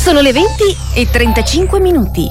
Sono le 20:35.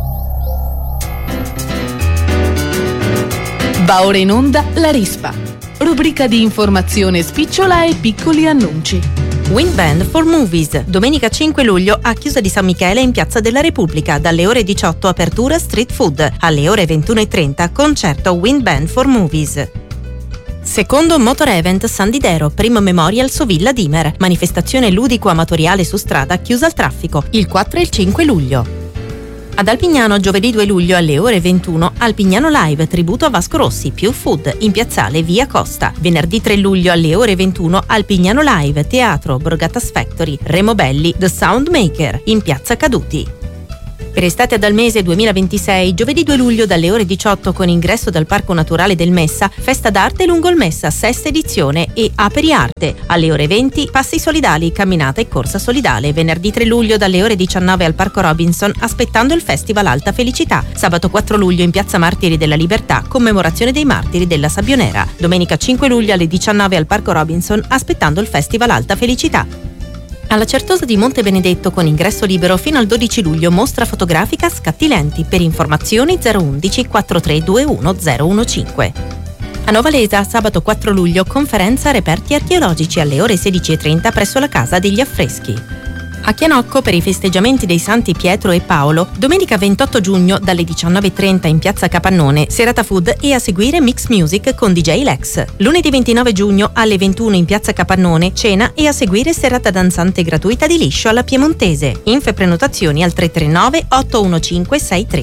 Va ora in onda La Rispa, rubrica di informazione spicciola e piccoli annunci. Wind Band for Movies, domenica 5 luglio a Chiusa di San Michele in Piazza della Repubblica, dalle ore 18 apertura street food, alle ore 21:30 concerto Wind Band for Movies. Secondo Motor Event San Didero, primo Memorial Sovilla Dimer, manifestazione ludico-amatoriale su strada chiusa al traffico, il 4 e il 5 luglio. Ad Alpignano, giovedì 2 luglio alle ore 21, Alpignano Live, tributo a Vasco Rossi, più food, in piazzale Via Costa. Venerdì 3 luglio alle ore 21, Alpignano Live, teatro, Borgatas Factory, Remo Belli, The Soundmaker, in piazza Caduti. Per estate ad Almese 2026, giovedì 2 luglio dalle ore 18 con ingresso dal Parco Naturale del Messa, festa d'arte lungo il Messa, sesta edizione e Aperi Arte. Alle ore 20, passi solidali, camminata e corsa solidale. Venerdì 3 luglio dalle ore 19 al Parco Robinson, aspettando il Festival Alta Felicità. Sabato 4 luglio in piazza Martiri della Libertà, commemorazione dei martiri della Sabbionera. Domenica 5 luglio alle 19 al Parco Robinson, aspettando il Festival Alta Felicità. Alla Certosa di Monte Benedetto con ingresso libero fino al 12 luglio mostra fotografica Scatti Lenti. Per informazioni 011 4321 015. A Novalesa sabato 4 luglio conferenza reperti archeologici alle ore 16:30 presso la Casa degli Affreschi. A Chianocco per i festeggiamenti dei Santi Pietro e Paolo, domenica 28 giugno dalle 19:30 in piazza Capannone, serata food e a seguire mix music con DJ Lex. Lunedì 29 giugno alle 21 in piazza Capannone, cena e a seguire serata danzante gratuita di liscio alla Piemontese. Info e prenotazioni al 339 815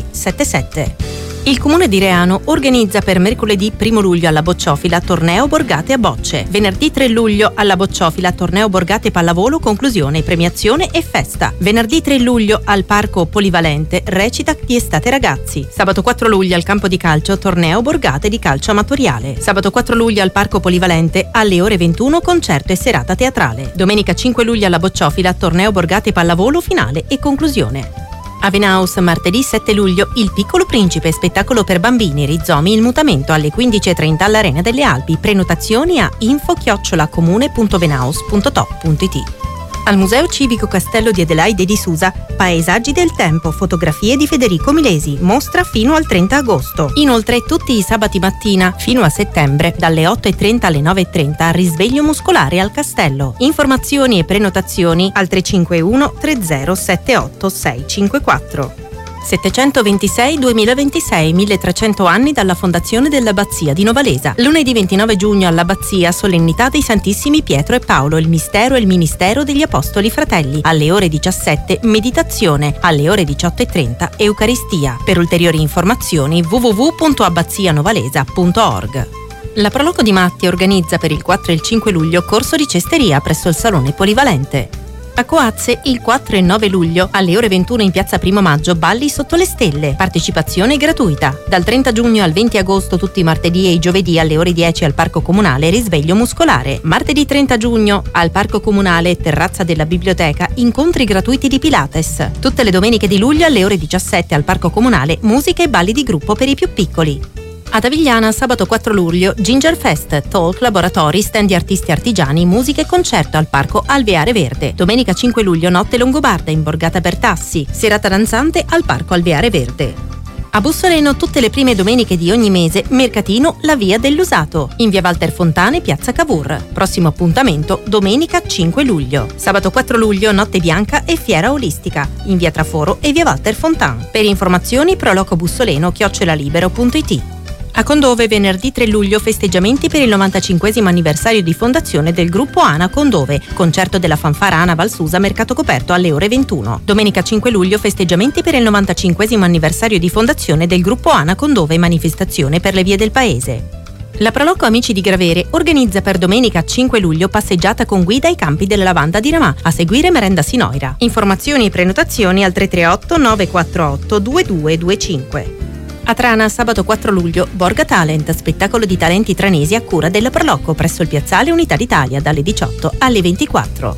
6377. Il Comune di Reano organizza per mercoledì 1 luglio alla Bocciofila torneo Borgate a bocce. Venerdì 3 luglio alla Bocciofila torneo Borgate pallavolo, conclusione, premiazione e festa. Venerdì 3 luglio al Parco Polivalente recita di estate ragazzi. Sabato 4 luglio al campo di calcio torneo Borgate di calcio amatoriale. Sabato 4 luglio al Parco Polivalente alle ore 21 concerto e serata teatrale. Domenica 5 luglio alla Bocciofila torneo Borgate pallavolo finale e conclusione. A Venaus, martedì 7 luglio, Il Piccolo Principe, spettacolo per bambini, rizomi il mutamento alle 15:30 all'Arena delle Alpi. Prenotazioni a info@comune.venaus.top.it. Al Museo Civico Castello di Adelaide di Susa, Paesaggi del Tempo, fotografie di Federico Milesi, mostra fino al 30 agosto. Inoltre tutti i sabati mattina fino a settembre, dalle 8:30 alle 9:30, risveglio muscolare al Castello. Informazioni e prenotazioni al 351 3078 654. 726-2026, 1300 anni dalla fondazione dell'Abbazia di Novalesa. Lunedì 29 giugno all'Abbazia, solennità dei Santissimi Pietro e Paolo, il mistero e il ministero degli Apostoli Fratelli. Alle ore 17, meditazione. Alle ore 18:30, Eucaristia. Per ulteriori informazioni www.abbazianovalesa.org. La Proloco di Matti organizza per il 4 e il 5 luglio corso di cesteria presso il Salone Polivalente. A Coazze il 4 e 9 luglio alle ore 21 in piazza Primo Maggio balli sotto le stelle, partecipazione gratuita. Dal 30 giugno al 20 agosto tutti i martedì e i giovedì alle ore 10 al Parco Comunale risveglio muscolare. Martedì 30 giugno al Parco Comunale terrazza della biblioteca incontri gratuiti di Pilates. Tutte le domeniche di luglio alle ore 17 al Parco Comunale musica e balli di gruppo per i più piccoli. Ad Avigliana sabato 4 luglio Ginger Fest, talk, laboratori, stand di artisti artigiani, musica e concerto al Parco Alveare Verde. Domenica 5 luglio notte longobarda in Borgata Bertassi, serata danzante al Parco Alveare Verde. A Bussoleno tutte le prime domeniche di ogni mese mercatino La Via dell'Usato in via Walter Fontane, piazza Cavour. Prossimo appuntamento domenica 5 luglio. Sabato 4 luglio notte bianca e fiera olistica in via Traforo e via Walter Fontane. Per informazioni prolocobussoleno@libero.it. A Condove venerdì 3 luglio festeggiamenti per il 95esimo anniversario di fondazione del gruppo ANA Condove, concerto della fanfara ANA Valsusa, mercato coperto alle ore 21. Domenica 5 luglio festeggiamenti per il 95esimo anniversario di fondazione del gruppo ANA Condove, manifestazione per le vie del paese. La Proloco Amici di Gravere organizza per domenica 5 luglio passeggiata con guida ai campi della lavanda di Ramà, a seguire merenda Sinoira. Informazioni e prenotazioni al 338 948 2225. A Trana sabato 4 luglio Borga Talent, spettacolo di talenti tranesi a cura della Proloco presso il piazzale Unità d'Italia dalle 18 alle 24.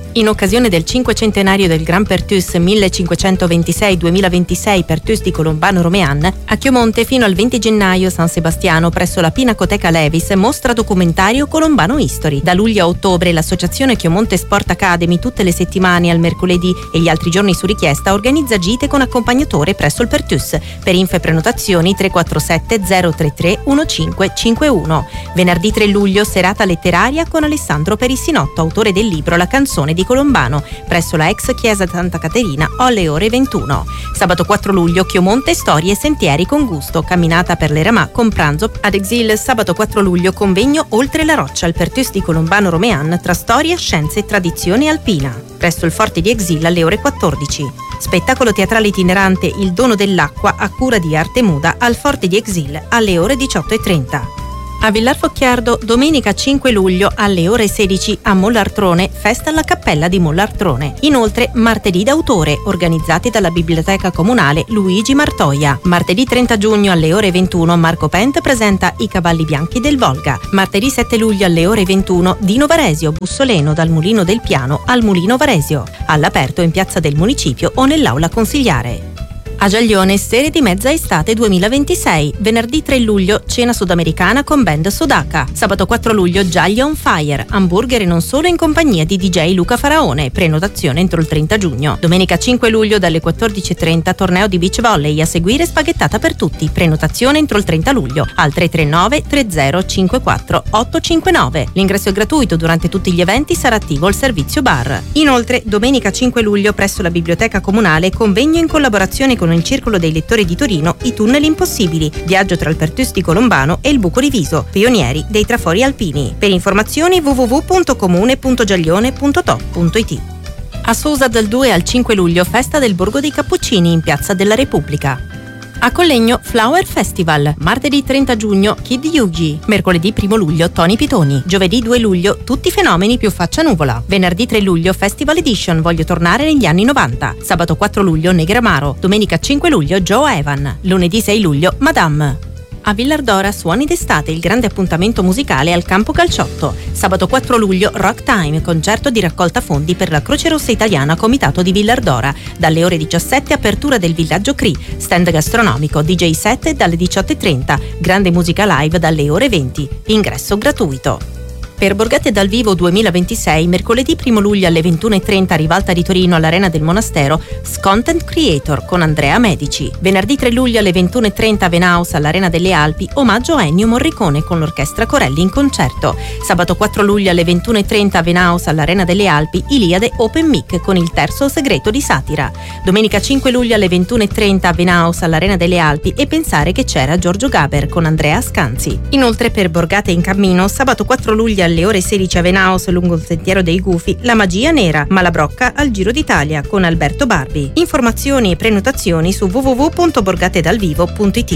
In occasione del 500° del Gran Pertus 1526-2026 Pertus di Colombano Romean, a Chiomonte fino al 20 gennaio San Sebastiano presso la Pinacoteca Levis mostra documentario Colombano History. Da luglio a ottobre l'associazione Chiomonte Sport Academy tutte le settimane al mercoledì e gli altri giorni su richiesta organizza gite con accompagnatore presso il Pertus. Per info e prenotazioni 347 033 1551. Venerdì 3 luglio serata letteraria con Alessandro Perissinotto, autore del libro La canzone di Colombano, presso la ex chiesa Santa Caterina alle ore 21. Sabato 4 luglio Chiomonte storie e sentieri con gusto, camminata per le Ramà con pranzo ad Exil. Sabato 4 luglio convegno Oltre la roccia al Pertus di Colombano Romean tra storia, scienze e tradizione alpina, presso il Forte di Exil alle ore 14. Spettacolo teatrale itinerante Il dono dell'acqua a cura di Arte Muda al Forte di Exil alle ore 18:30. A Villar Focchiardo, domenica 5 luglio alle ore 16 a Mollartrone, festa alla Cappella di Mollartrone. Inoltre, martedì d'autore, organizzati dalla Biblioteca Comunale Luigi Martoia. Martedì 30 giugno alle ore 21 Marco Pent presenta I cavalli bianchi del Volga. Martedì 7 luglio alle ore 21 Dino Varesio, bussoleno dal Mulino del Piano al Mulino Varesio, all'aperto in piazza del Municipio o nell'aula consigliare. A Giaglione, serie di mezza estate 2026. Venerdì 3 luglio, cena sudamericana con band Sodaka. Sabato 4 luglio, Giaglia on Fire. Hamburger e non solo in compagnia di DJ Luca Faraone. Prenotazione entro il 30 giugno. Domenica 5 luglio, dalle 14:30, torneo di beach volley. A seguire spaghettata per tutti. Prenotazione entro il 30 luglio. Al 339 3054 859. L'ingresso è gratuito. Durante tutti gli eventi sarà attivo il servizio bar. Inoltre, domenica 5 luglio, presso la Biblioteca Comunale, convegno in collaborazione con il Circolo dei Lettori di Torino I tunnel impossibili, viaggio tra il Pertus di Colombano e il Buco Riviso, pionieri dei trafori alpini. Per informazioni www.comune.giaglione.top.it. A Susa dal 2 al 5 luglio festa del Borgo dei Cappuccini in Piazza della Repubblica. A Collegno Flower Festival, martedì 30 giugno Kid Yugi, mercoledì 1 luglio Tony Pitoni, giovedì 2 luglio Tutti i fenomeni più faccia nuvola, venerdì 3 luglio Festival Edition Voglio tornare negli anni 90, sabato 4 luglio Negramaro, domenica 5 luglio Joe Evan, lunedì 6 luglio Madame. A Villardora Suoni d'estate, il grande appuntamento musicale al Campo Calciotto. Sabato 4 luglio Rock Time, concerto di raccolta fondi per la Croce Rossa Italiana Comitato di Villardora. Dalle ore 17 apertura del Villaggio Cri, stand gastronomico, DJ set dalle 18:30, grande musica live dalle ore 20. Ingresso gratuito. Per Borgate dal Vivo 2026, mercoledì 1 luglio alle 21:30 a Rivalta di Torino all'Arena del Monastero, Content Creator con Andrea Medici. Venerdì 3 luglio alle 21:30 a Venaus all'Arena delle Alpi, omaggio a Ennio Morricone con l'Orchestra Corelli in concerto. Sabato 4 luglio alle 21:30 a Venaus all'Arena delle Alpi, Iliade Open Mic con il terzo segreto di Satira. Domenica 5 luglio alle 21:30 a Venaus all'Arena delle Alpi E pensare che c'era Giorgio Gaber con Andrea Scanzi. Inoltre per Borgate in cammino, sabato 4 luglio alle ore 16 a Venaus lungo il Sentiero dei Gufi, La magia nera, Malabrocca al Giro d'Italia con Alberto Barbi. Informazioni e prenotazioni su www.borgatedalvivo.it.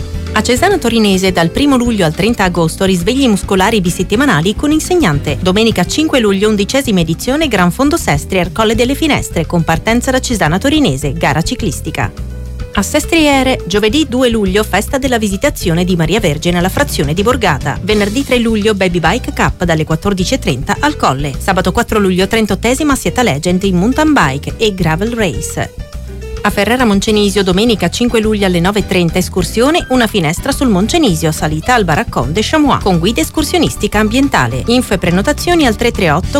A Cesana Torinese dal 1 luglio al 30 agosto risvegli muscolari bisettimanali con insegnante. Domenica 5 luglio 11ª edizione Gran Fondo Sestri al Colle delle Finestre con partenza da Cesana Torinese, gara ciclistica. A Sestriere, giovedì 2 luglio festa della Visitazione di Maria Vergine alla frazione di Borgata. Venerdì 3 luglio Baby Bike Cup dalle 14:30 al Colle. Sabato 4 luglio 38ª Sieta Legend in mountain bike e gravel race. A Ferrara Moncenisio domenica 5 luglio alle 9:30 escursione Una finestra sul Moncenisio, salita al Baraccon de Chamois con guida escursionistica ambientale. Info e prenotazioni al 338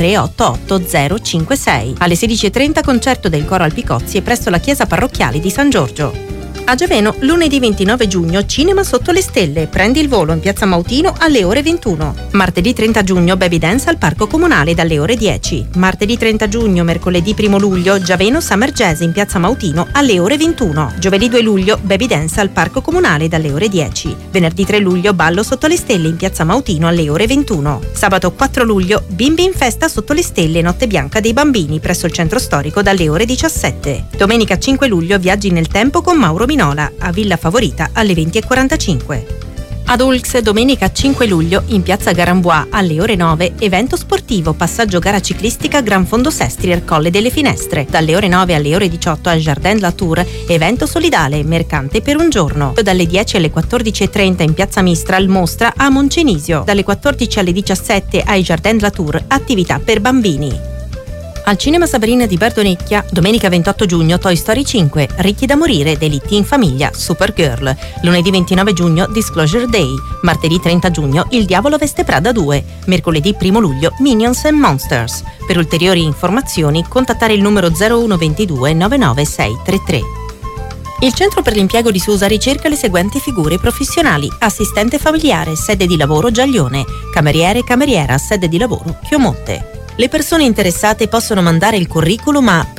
4388 056. Alle 16:30 concerto del Coro Alpicozzi presso la chiesa parrocchiale di San Giorgio. A Giaveno, lunedì 29 giugno, Cinema sotto le stelle. Prendi il volo in piazza Mautino alle ore 21. Martedì 30 giugno, Baby Dance al Parco Comunale dalle ore 10. Martedì 30 giugno, mercoledì 1 luglio, Giaveno Summer Jazz in piazza Mautino alle ore 21. Giovedì 2 luglio, Baby Dance al Parco Comunale dalle ore 10. Venerdì 3 luglio, Ballo sotto le stelle in piazza Mautino alle ore 21. Sabato 4 luglio, Bimbi in festa sotto le stelle, Notte bianca dei bambini presso il centro storico dalle ore 17. Domenica 5 luglio, Viaggi nel tempo con Mauro Minola a Villa Favorita alle 20:45. Ad Ulx domenica 5 luglio in piazza Garambois alle ore 9 evento sportivo passaggio gara ciclistica Gran Fondo Sestri al Colle delle Finestre. Dalle ore 9 alle ore 18 al Jardin La Tour evento solidale mercante per un giorno. Dalle 10 alle 14:30 in piazza Mistral mostra a Moncenisio. Dalle 14 alle 17 ai Jardin La Tour attività per bambini. Al cinema Sabrina di Bardonecchia, domenica 28 giugno Toy Story 5, Ricchi da morire, Delitti in famiglia, Supergirl. Lunedì 29 giugno Disclosure Day. Martedì 30 giugno Il diavolo veste Prada 2. Mercoledì 1 luglio Minions and Monsters. Per ulteriori informazioni contattare il numero 0122 99633. Il Centro per l'Impiego di Susa ricerca le seguenti figure professionali: assistente familiare, sede di lavoro Giaglione, cameriere, cameriera, sede di lavoro Chiomonte. Le persone interessate possono mandare il curriculum a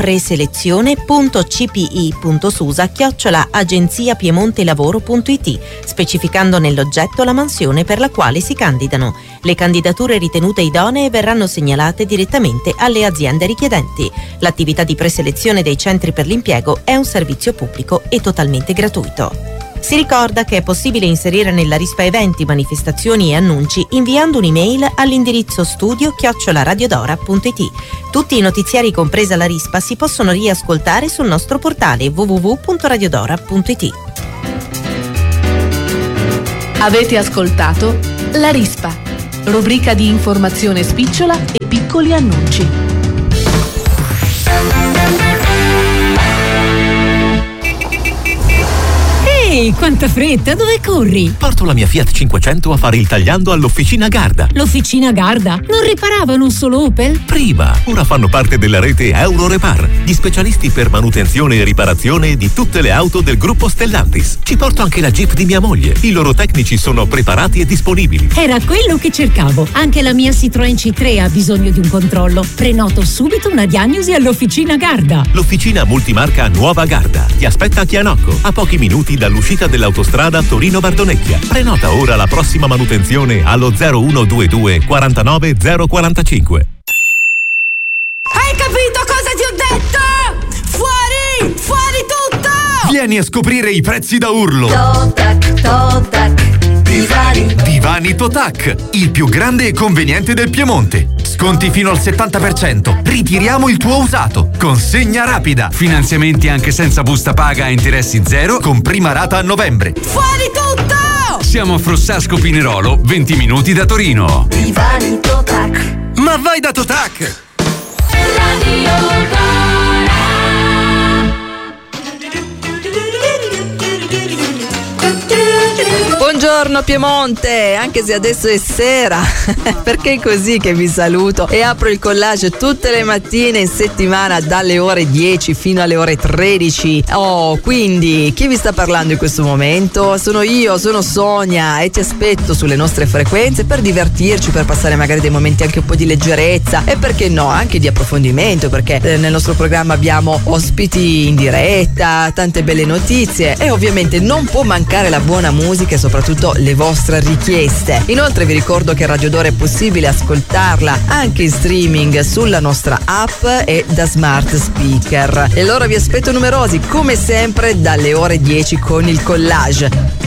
preselezione.cpi.susa@agenziapiemontelavoro.it, specificando nell'oggetto la mansione per la quale si candidano. Le candidature ritenute idonee verranno segnalate direttamente alle aziende richiedenti. L'attività di preselezione dei centri per l'impiego è un servizio pubblico e totalmente gratuito. Si ricorda che è possibile inserire nella rispa eventi, manifestazioni e annunci inviando un'email all'indirizzo studio@radiodora.it. Tutti i notiziari, compresa la rispa, si possono riascoltare sul nostro portale www.radiodora.it. Avete ascoltato La Rispa, rubrica di informazione spicciola e piccoli annunci. Ehi, quanta fretta, dove corri? Porto la mia Fiat 500 a fare il tagliando all'Officina Garda. L'Officina Garda? Non riparavano un solo Opel? Prima, ora fanno parte della rete Eurorepar, gli specialisti per manutenzione e riparazione di tutte le auto del gruppo Stellantis. Ci porto anche la Jeep di mia moglie. I loro tecnici sono preparati e disponibili. Era quello che cercavo. Anche la mia Citroën C3 ha bisogno di un controllo. Prenoto subito una diagnosi all'Officina Garda. L'Officina multimarca Nuova Garda ti aspetta a Chianocco, a pochi minuti dall'uscita dell'autostrada Torino-Bardonecchia. Prenota ora la prossima manutenzione allo 0122 49 045. Hai capito cosa ti ho detto? Fuori! Fuori tutto! Vieni a scoprire i prezzi da urlo. Totac, Divani. Divani Totac, il più grande e conveniente del Piemonte. Sconti fino al 70%. Ritiriamo il tuo usato. Consegna rapida. Finanziamenti anche senza busta paga a interessi zero con prima rata a novembre. Fuori tutto! Siamo a Frossasco Pinerolo, 20 minuti da Torino. Divani Totac. Ma vai da Totac! Radio Buongiorno Piemonte, anche se adesso è sera, perché è così che vi saluto e apro il collage tutte le mattine in settimana dalle ore 10 fino alle ore 13. Quindi chi vi sta parlando in questo momento? Sono io, sono Sonia e ti aspetto sulle nostre frequenze per divertirci, per passare magari dei momenti anche un po' di leggerezza e perché no, anche di approfondimento, perché nel nostro programma abbiamo ospiti in diretta, tante belle notizie e ovviamente non può mancare la buona musica e soprattutto le vostre richieste. Inoltre vi ricordo che Radio Dora è possibile ascoltarla anche in streaming sulla nostra app e da smart speaker. E allora vi aspetto numerosi come sempre dalle ore 10 con il collage.